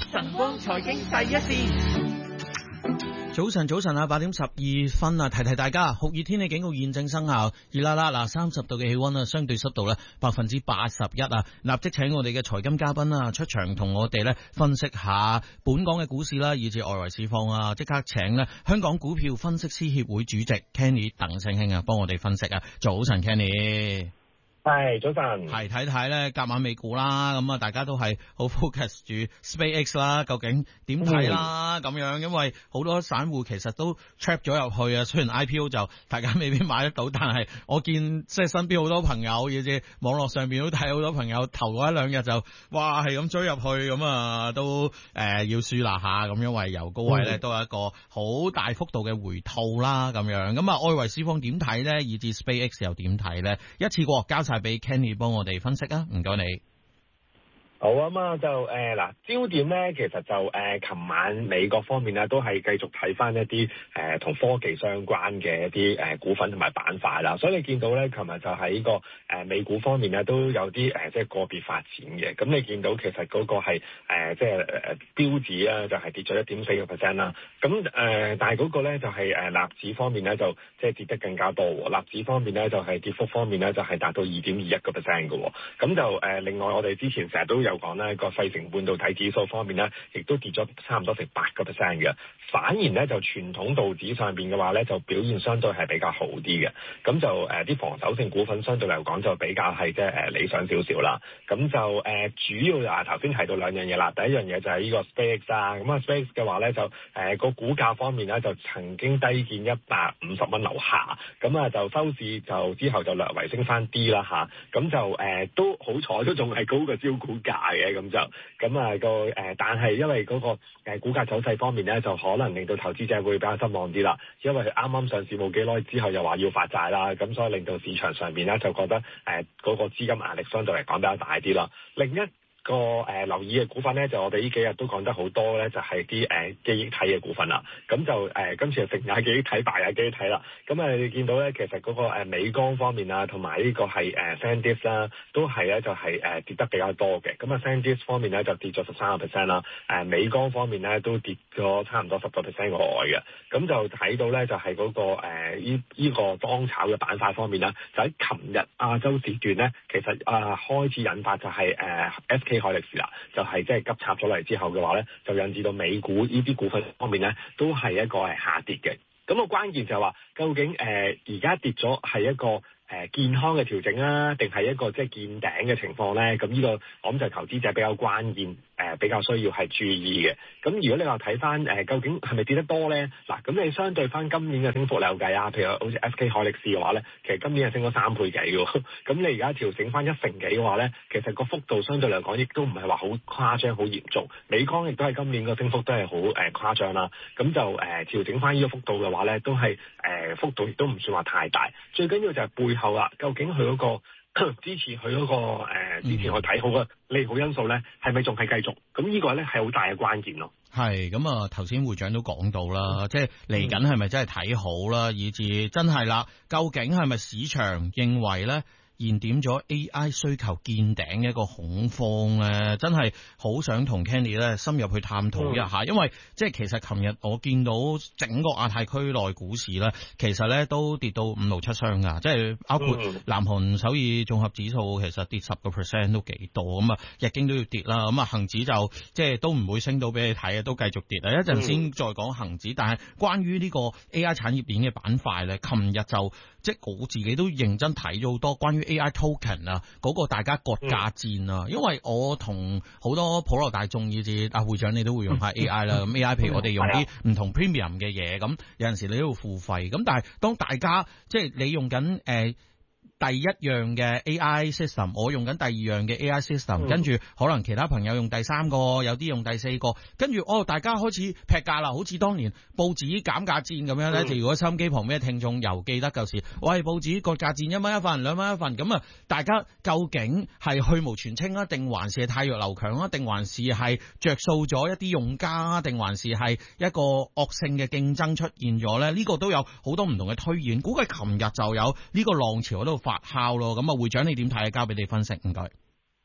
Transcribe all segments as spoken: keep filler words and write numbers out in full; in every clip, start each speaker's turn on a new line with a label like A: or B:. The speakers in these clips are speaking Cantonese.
A: 晨光財經第一線。
B: 早晨，早晨啊，八點十二分啊，提提大家，酷熱天氣警告現正生效，熱辣辣嗱，三十度嘅氣溫啊，相對濕度咧百分之八十一啊，立即請我哋嘅財金嘉賓啊出場，同我哋咧分析下本港嘅股市啦，以至外圍市況啊，即刻請咧香港股票分析師協會主席 Kenny 鄧聲興啊，幫我哋分析啊，早晨 Kenny。
C: 係早晨，
B: 係睇睇咧，隔晚美股啦，咁啊，大家都係好 focus 住 SpaceX 啦，究竟點睇啦？咁、嗯、樣，因為好多散戶其實都 trap 咗入去啊。雖然 I P O 就大家未必買得到，但係我見即係身邊好多朋友，以至網絡上邊都睇好多朋友頭嗰一兩日就哇係咁追入去，咁啊都誒、呃、要輸啦下，咁因為由高位咧、嗯、都有一個好大幅度嘅回吐啦，咁樣咁啊，外圍市況點睇咧？以至 SpaceX 又點睇咧？一次過交晒俾 Kenny 幫我哋分析啊，唔該你。
C: 好啊嘛，就誒嗱、呃、焦點咧，其實就誒琴、呃、晚美國方面咧都係繼續睇翻一啲誒同科技相關嘅一啲誒、呃、股份同埋板塊啦，所以你見到咧，琴日就喺個誒、呃、美股方面咧都有啲誒、呃、即係個別發展嘅，咁你見到其實嗰個係誒、呃、即係誒、呃、標指啊，就係、是、跌咗一點四個 percent 啦，咁誒、呃、但係嗰個咧就係誒納指方面咧就即係跌得更加多，納指方面咧就係、是、跌幅方面咧就係、是、達到二點二一個 percent 嘅，咁就誒、呃、另外我哋之前成日都有講咧，個費城半導體指數方面咧，亦都跌咗差唔多成八個 percent 嘅。反而咧就傳統道指上邊嘅話咧，就表現相對係比較好啲嘅。咁就誒啲、呃、防守性股份相對嚟講就比較係即係誒理想少少啦。咁就誒、呃、主要啊頭先提到兩樣嘢啦。第一樣嘢就係呢個 SpaceX 啊。咁啊 SpaceX 嘅話咧就誒個、呃、股價方面咧就曾經低見一百五十蚊樓下。咁啊就收市就之後就略為升翻啲啦嚇。咁就誒、呃、都好彩都仲係高過招股價嘅。咁就咁啊個誒、呃，但係因為嗰、那個誒、呃、股價走勢方面咧，就可能令到投資者會比較失望啲啦。因為佢啱啱上市冇幾耐之後又話要發債啦，咁所以令到市場上邊咧就覺得誒嗰、呃那個資金壓力相對嚟講比較大啲啦。另一個誒、呃、留意嘅股份咧，就我哋呢幾日都講得好多咧，就係啲誒記憶體嘅股份啦。咁就誒、呃、今次就成日記憶體、敗也記憶體啦。咁啊你見到咧，其實嗰、那個、呃、美光方面啊，同埋呢個係誒 SanDisk 啦，都係咧就係、是、誒、呃、跌得比較多嘅。咁啊 SanDisk 方面咧就跌咗十三個 percent 啦。誒、呃、美光方面咧都跌咗差唔多十個 percent 個外嘅。咁就睇到咧就係、是、嗰、那個誒依依個當炒嘅板塊方面啦，就喺琴日亞洲時段咧，其實啊、呃、開始引發就係、是、誒、呃、S K海力士啦，就係即係急插咗嚟之後嘅話咧，就引致到美股呢啲股份方面咧，都係一個係下跌嘅。咁、個關鍵就係話，究竟誒而家跌咗係一個誒、呃、健康嘅調整啊，定係一個即係見頂嘅情況咧？咁呢個我諗就投資者比較關鍵，誒、呃、比較需要係注意嘅。咁如果你話睇翻誒究竟係咪跌得多咧？嗱，咁你相對翻今年嘅升幅嚟計啊，譬如好似 S K 海力士嘅話咧，其實今年係升咗三倍幾嘅。咁你而家調整翻一成幾嘅話咧，其實個幅度相對嚟講亦都唔係話好誇張、好嚴重。美光亦都係今年個升幅都係好誒誇張啦。咁就誒、呃、調整翻呢個幅度嘅話咧，都係誒、呃、幅度亦都唔算話太大。最緊要就係背後啦，究竟佢嗰、嗰個支持佢嗰、嗰個誒、呃、之前我睇好嘅利好因素咧，係咪仲係繼續？咁呢個咧係好大嘅關鍵咯。
B: 係咁啊，頭先會長都講到啦，嗯、即係嚟緊係咪真係睇好啦？以至真係啦，究竟係咪市場認為咧？燃點咗 A I 需求見頂嘅一個恐慌咧，真係好想同 Kenny 咧深入去探討一下，嗯、因為即係其實琴日我見到整個亞太區內股市咧，其實咧都跌到五六七傷噶，即係包括南韓首爾綜合指數其實跌十個 percent 都幾多，咁啊日經都要跌啦，咁啊恒指就即係都唔會升到俾你睇啊，都繼續跌啊，一陣先再講恒指，但係關於呢個 A I 產業鏈嘅板塊咧，琴日就即係我自己都認真睇咗好多關於 A I token 啊，嗰個大家割價戰啊，因為我同好多普羅大眾以至阿會長你都會用下 A I 啦，咁 A I 譬如我哋用啲唔同 premium 嘅嘢，咁有陣時你都要付費，咁但係當大家即係你用緊誒。呃第一樣嘅 A I system， 我用緊第二樣嘅 A I system， 跟住可能其他朋友用第三個，有啲用第四個，跟住哦，大家開始劈價啦，好似當年報紙減價戰咁樣咧。就、嗯、如果收音機旁邊嘅聽眾又記得舊時，喂，報紙割價戰一蚊一份，兩蚊一份，咁啊，大家究竟係去蕪存菁啊，定還是係汰弱留強啊，定還是係着數咗一啲用家，定還是係一個惡性嘅競爭出現咗咧？呢、這個都有好多唔同嘅推演，估計琴日就有呢個浪潮喺度發酵咯，咁啊會長你點睇啊？交俾你分析，唔該。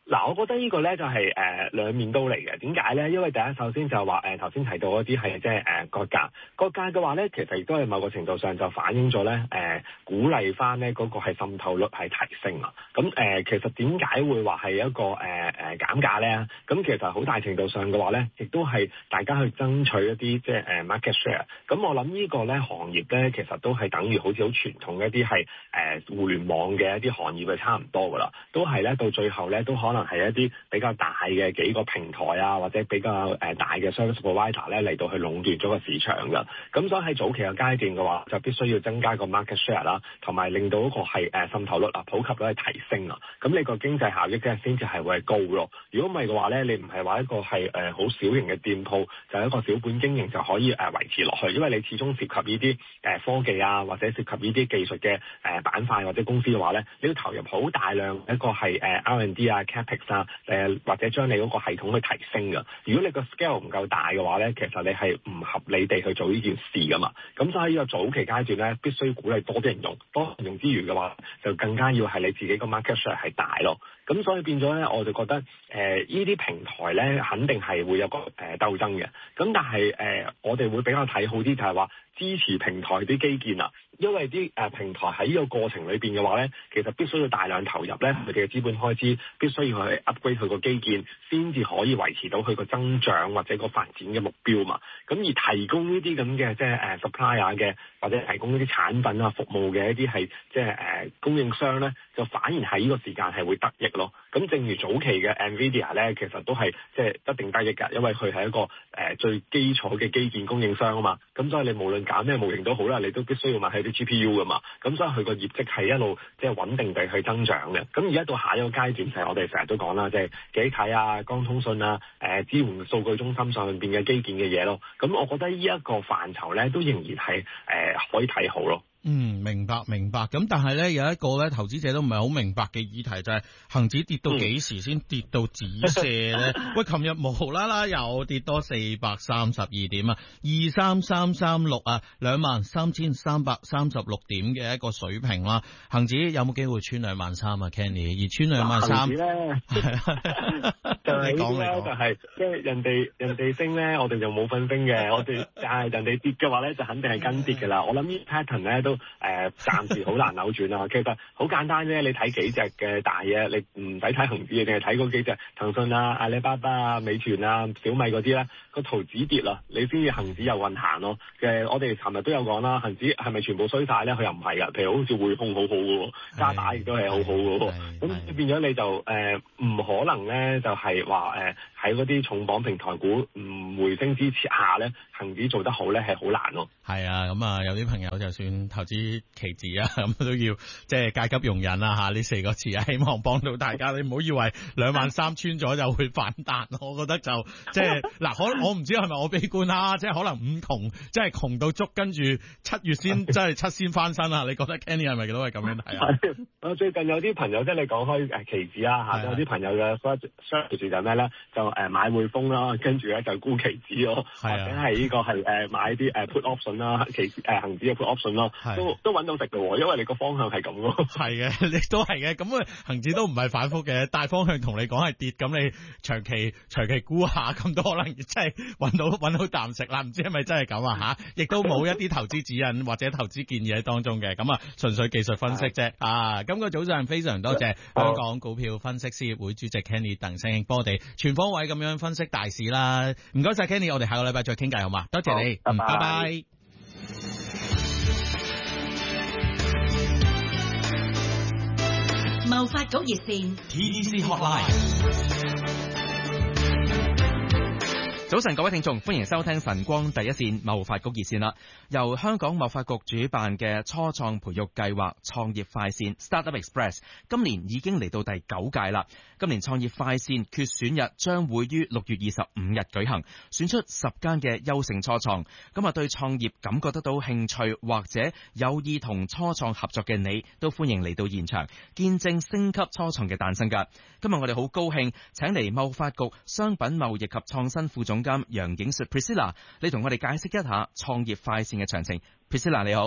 C: 嗱，我覺得呢個咧就係誒兩面都嚟嘅。點解咧？因為第一，首先就係話誒頭先提到嗰啲係即係誒割價，割價嘅話咧，其實亦都係某個程度上就反映咗咧誒鼓勵翻咧嗰個係滲透率係提升啊。咁誒、呃、其實點解會話係一個誒誒、呃、減價咧？咁其實好大程度上嘅話咧，亦都係大家去爭取一啲即係誒 market share。咁我諗呢個咧行業咧，其實都係等於好似好傳統嘅一啲係誒互聯網嘅一啲行業係差唔多噶啦，都係咧到最後咧都可能係一啲比較大嘅幾個平台啊，或者比較誒大嘅 service provider 咧嚟到去壟斷咗個市場㗎。咁所以喺早期嘅階段嘅話，就必須要增加個 market share 啦，同埋令到嗰個係誒滲透率啊、普及率係提升啊。咁你個經濟效益嘅先至係會係高咯。如果唔係嘅話咧，你唔係話一個係誒好小型嘅店鋪，就係一個小本經營就可以誒維持落去，因為你始終涉及呢啲誒科技啊，或者涉及呢啲技術嘅誒板塊或者公司嘅話咧，你要投入好大量一個係誒 R and D 啊、capex 啊。誒或者將你嗰個系統去提升㗎。如果你個 scale 唔夠大嘅話咧，其實你係唔合理地去做呢件事噶嘛。咁所以呢個早期階段咧，必須鼓勵多啲人用，多人用之餘嘅話，就更加要係你自己個 market share 係大咯。咁所以變咗咧，我就覺得誒呢啲平台咧，肯定係會有個誒、呃、鬥爭嘅。咁但係誒、呃，我哋會比較睇好啲，就係話支持平台啲基建啊。因為啲誒、呃、平台喺呢個過程裏邊嘅話咧，其實必須要大量投入咧，佢哋嘅資本開支必須要去 upgrade 佢個基建，先至可以維持到佢個增長或者個發展嘅目標嘛。咁而提供呢啲咁嘅即係誒 supplier 嘅，或者提供呢啲產品啊服務嘅一啲係即係誒供應商咧，就反而喺呢個時間係會得益咯。咁正如早期嘅 Nvidia 咧，其實都係即係一定得益㗎，因為佢係一個誒、呃、最基礎嘅基建供應商啊嘛。咁所以你無論揀咩模型都好啦，你都必須要買佢啲 G P U 噶嘛。咁所以佢個業績係一路即係穩定地去增長嘅。咁而家到下一個階段就係我哋成日都講啦，即係記憶體啊、光通訊啊、誒、呃、支援數據中心上邊嘅基建嘅嘢咯。咁我覺得呢一個範疇咧，都仍然係誒、呃、可以睇好咯。
B: 嗯，明白明白。咁但係咧有一個咧投資者都唔係好明白嘅議題，就係、是、恒指跌到幾時先跌到止瀉咧？嗯、喂，琴日無啦啦又跌多四百三十二點啊，二三三三六啊，兩萬三千三百三十六點嘅一個水平啦。恒指有冇機會穿兩萬三啊 Kenny？ 而穿兩萬三，恒指咧就係講咧就係即係人哋人哋升咧，我哋就冇份升嘅。我哋但係人哋跌嘅話咧，就肯定係跟跌㗎啦。我諗呢 pattern 咧都。誒、呃，暫時好難扭轉啊！其實好簡單啫，你睇幾隻嘅大嘢，你唔使睇恒指，淨係睇嗰幾隻騰訊啊、阿里巴巴啊、美團啊、小米嗰啲咧，個圖止跌啦，你先至恒指有運行咯。嘅、呃，我哋尋日都有講啦，恒指係咪全部衰晒咧？佢又唔係噶，譬如好似匯控好好嘅，渣打亦都係好好嘅，咁變咗你就誒唔、呃、可能咧，就係話誒喺嗰啲重磅平台股唔回升之下咧，恒指做得好咧係好難咯。係啊，咁啊有啲朋友就算投資期指啊，咁都要即係階級容忍啦吓，呢四個字啊，希望幫到大家。你唔好以為兩萬三穿咗就會反彈，我覺得就即係嗱，可能我唔知係咪我悲觀啦，即係可能五窮，即係窮到足，跟住七月先即係七先翻身啊！你覺得 Kenny 係咪都係咁樣睇啊？我最近有啲朋友即係你講開誒期指啊吓，有啲朋友嘅 strategy 就係咩咧？就誒買匯豐啦，跟住咧就沽期指咯，或者係呢個係誒買啲誒 put option 啦，期誒恒指嘅 put option 咯，都都揾到食嘅，因為你個方向係咁咯。係嘅，你都係嘅。咁啊，恒指都唔係反覆嘅，大方向同你講係跌，咁你長期長期沽下，咁都可能真係揾到揾到啖食啦。唔知係咪真係咁啊？吓，亦都冇一啲投資指引或者投資建議喺當中嘅。咁啊，純粹技術分析啫。啊，今個早上非常多謝香港股票分析師協會主席 Kenny 鄧聲興幫我哋全方位咁樣分析大市啦。唔該晒 Kenny，我哋下個禮拜再傾偈好嘛？多謝你，嗯，拜拜。
D: 貿發局熱線
A: T D C Hotline。早晨，各位聽眾，歡迎收聽晨光第一線貿發局熱線啦。由香港貿發局主辦嘅初創培育計劃創業快線 Startup Express 今年已經嚟到第九屆啦。今年創業快線決選日將會於六月二十五日舉行，選出十間嘅優勝初創。咁啊，對創業感覺得到興趣或者有意同初創合作嘅你，都歡迎嚟到現場見證升級初創嘅誕生噶。今日我哋好高興請嚟貿發局商品貿易及創新副總監楊影雪 Priscilla， 你同我哋解釋一下創業快線嘅詳情。Priscilla 你好。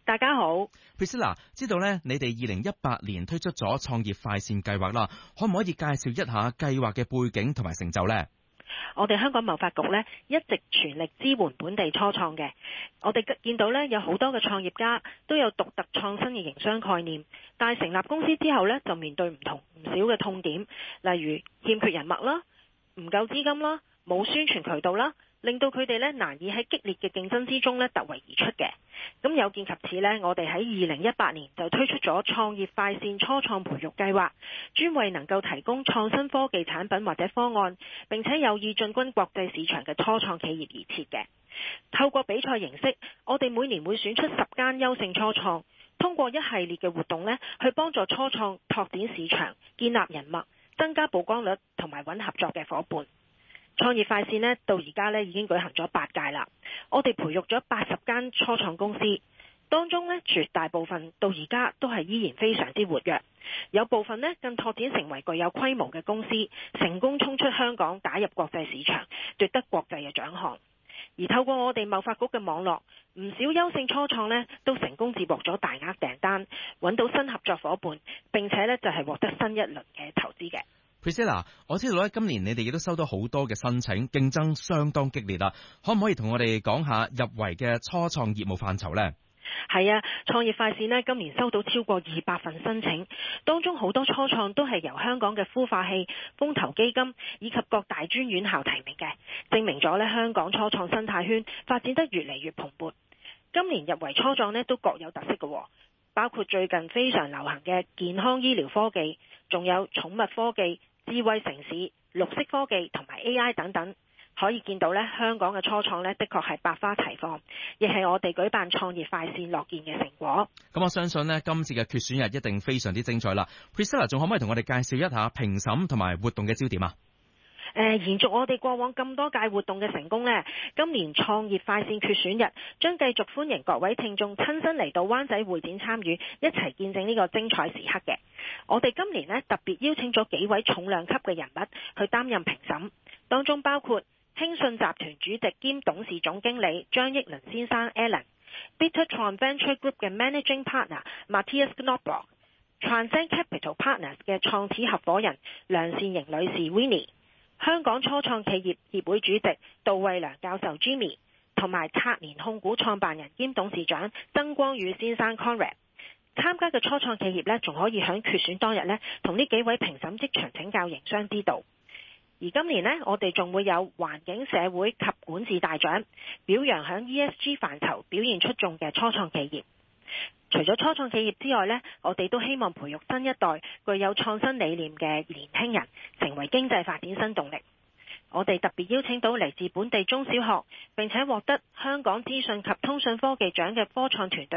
D: 大家好。
A: Priscilla， 知道咧你哋二零一八年推出咗創業快線計劃啦，可唔可以介紹一下計劃嘅背景同埋成就呢？
D: 我哋香港貿發局呢一直全力支援本地初創嘅，我哋見到呢有好多嘅創業家都有獨特創新嘅營商概念，但係成立公司之後呢就面對唔同唔少嘅痛點，例如欠缺人脈啦、唔夠資金啦、冇宣傳渠道啦，令到佢哋呢難以喺激烈嘅競爭之中呢突圍而出嘅。咁有見及此呢，我哋喺二零一八年就推出咗創業快線初創培育計劃，專為能夠提供創新科技產品或者方案，並且有意進軍國際市場嘅初創企業而設嘅。透過比賽形式，我哋每年會選出十間優勝初創，通過一系列嘅活動呢，去幫助初創拓展市場、建立人脈、增加曝光率同埋揾合作嘅伙伴。創業快線呢，到而家呢已經舉行咗八屆啦，我哋培育咗八十間初創公司，當中呢絕大部分到而家都係依然非常之活躍，有部分呢更拓展成為具有規模嘅公司，成功衝出香港打入國際市場，奪得國際嘅獎項。而透過我哋貿發局嘅網絡，唔少優勝初創呢都成功接獲咗大額訂單，揾到新合作伙伴，並且呢就係獲得新一輪嘅投資嘅。
A: Priscilla， 我知道咧，今年你哋亦都收到好多嘅申請，競爭相當激烈啦。可唔可以同我哋講下入圍嘅初創業務範疇呢？
D: 係啊，創業快線呢今年收到超過二百份申請，當中好多初創都係由香港嘅孵化器、風投基金以及各大專院校提名嘅，證明咗呢香港初創生態圈發展得越嚟越蓬勃。今年入圍初創呢都各有特色嘅，包括最近非常流行嘅健康醫療科技，仲有寵物科技、智慧城市、綠色科技同埋 A I 等等。可以見到咧，香港嘅初創咧，的確係百花齊放，亦係我哋舉辦創業快線樂見嘅成果。
A: 咁我相信呢，今次嘅決選日一定非常之精彩啦。Priscilla， 仲可唔可以同我哋介紹一下評審同埋活動嘅焦點啊？
D: 誒、呃，延續我哋過往咁多屆活動嘅成功呢，今年創業快線決選日將繼續歡迎各位聽眾親身嚟到灣仔會展參與，一齊見證呢個精彩時刻嘅。我哋今年呢特別邀請咗幾位重量級嘅人物去擔任評審，當中包括興信集團主席兼董事總經理張益倫先生 Alan、Bittertron Venture Group 嘅 Managing Partner Matthias Knobloch、Transcend Capital Partners 嘅創始合夥人梁善瑩女士 Winnie、香港初創企業協會主席杜慧良教授 Jimmy， 同埋策年控股創辦人兼董事長曾光宇先生 Conrad。參加嘅初創企業呢，仲可以喺決選當日呢，同呢幾位評審即場請教營商之道。而今年呢，我哋仲會有環境、社會及管治大獎，表揚響 E S G 範疇表現出眾嘅初創企業。除咗初創企業之外呢，我哋都希望培育新一代具有創新理念嘅年輕人，成為經濟發展新動力。我哋特別邀請到嚟自本地中小學，並且獲得香港資訊及通訊科技獎嘅科創團隊